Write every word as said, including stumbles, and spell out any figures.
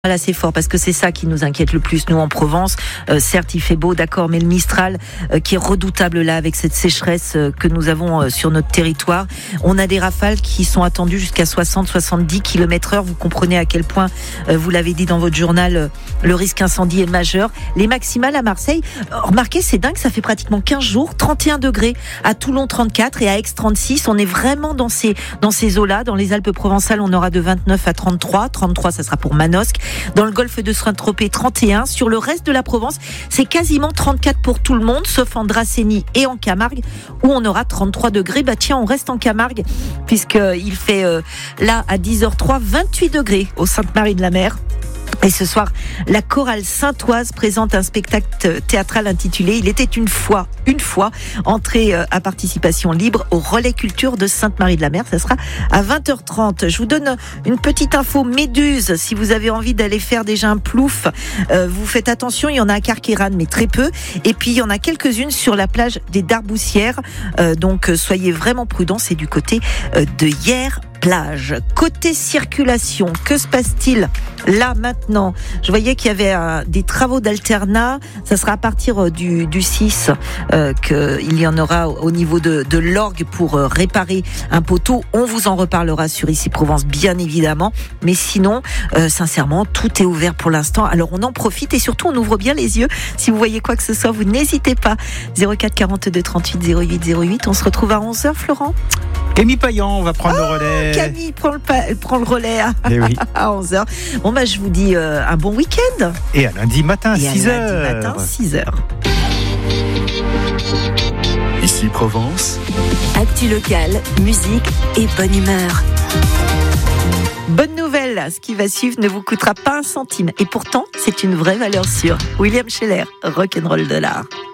Là, c'est fort parce que c'est ça qui nous inquiète le plus, nous en Provence. Euh, certes, il fait beau, d'accord, mais le Mistral euh, qui est redoutable là avec cette sécheresse euh, que nous avons euh, sur notre territoire. On a des rafales qui sont attendues jusqu'à soixante à soixante-dix kilomètres heure. Vous comprenez à quel point, euh, vous l'avez dit dans votre journal, euh, le risque incendie est majeur. Les maximales à Marseille, euh, remarquez, c'est dingue, ça fait pratiquement quinze jours, trente et un degrés. À Toulon, trente-quatre et à Aix, trente-six. On est vraiment dans ces, dans ces eaux-là. Dans les Alpes provençales, on aura de vingt-neuf à trente-trois. trente-trois, ça sera pour Manosque. Dans le golfe de Saint-Tropez, trente et un. Sur le reste de la Provence, c'est quasiment trente-quatre pour tout le monde, sauf en Dracénie et en Camargue, où on aura trente-trois degrés. Bah tiens, on reste en Camargue, puisqu'il fait euh, là, à dix heures trois, vingt-huit degrés au Sainte-Marie-de-la-Mer. Et ce soir, la chorale saintoise présente un spectacle théâtral intitulé « Il était une fois, une fois », entrée à participation libre au Relais Culture de Sainte-Marie-de-la-Mer. Ça sera à vingt heures trente. Je vous donne une petite info méduse. Si vous avez envie d'aller faire déjà un plouf, euh, vous faites attention, il y en a à Carqueiranne, mais très peu. Et puis, il y en a quelques-unes sur la plage des Darboussières. Euh, donc, soyez vraiment prudents. C'est du côté euh, de Hyères. Plage. Côté circulation, que se passe-t-il là maintenant? Je voyais qu'il y avait euh, des travaux d'alternat. Ça sera à partir euh, du, du six euh, qu'il y en aura au niveau de, de l'orgue pour euh, réparer un poteau. On vous en reparlera sur Ici Provence, bien évidemment. Mais sinon, euh, sincèrement, tout est ouvert pour l'instant. Alors on en profite et surtout on ouvre bien les yeux. Si vous voyez quoi que ce soit, vous n'hésitez pas. zéro quatre quarante-deux trente-huit zéro huit zéro huit. On se retrouve à onze heures, Florent. Camille Payan va prendre oh, le relais. Camille prend le, pa- prend le relais à, eh oui. à onze heures. Bon, bah, je vous dis euh, un bon week-end. Et à lundi matin, Et six à heures. lundi matin, six heures. Ici Provence. Actu locale, musique et bonne humeur. Bonne nouvelle, ce qui va suivre ne vous coûtera pas un centime. Et pourtant, c'est une vraie valeur sûre. William Scheller, Rock'n'Roll Dollar.